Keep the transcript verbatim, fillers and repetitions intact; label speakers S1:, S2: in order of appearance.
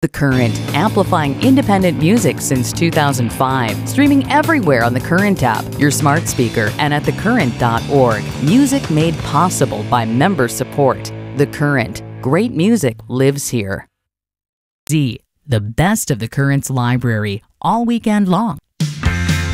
S1: The Current, amplifying independent music since two thousand five. Streaming everywhere on the Current app, your smart speaker, and at the current dot org. Music made possible by member support. The Current. Great music lives here. Z. The best of the Current's library, all weekend long.